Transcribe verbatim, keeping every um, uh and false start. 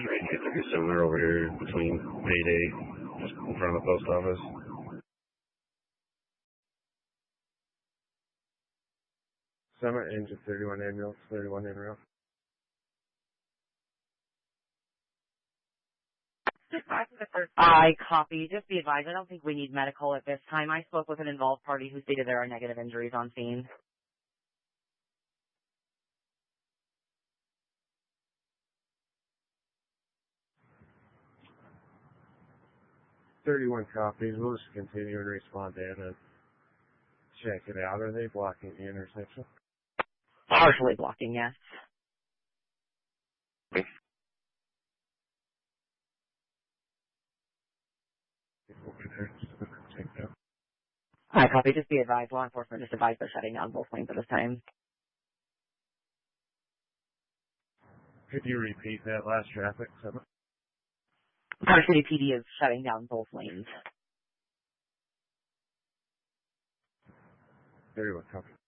Pretty similar over here between Payday, just in front of the post office. Summit engine thirty-one ambulance, thirty-one en route. I copy. Just be advised, I don't think we need medical at this time. I spoke with an involved party who stated there are negative injuries on scene. thirty-one copies. We'll just continue and respond in and check it out. Are they blocking the intersection? Partially blocking, yes. Over there, just check that. I copy. Just be advised. Law enforcement just advised they're shutting down both lanes at this time. Could you repeat that last traffic? Summit? Park City P D is shutting down both lanes. thirty-one copy.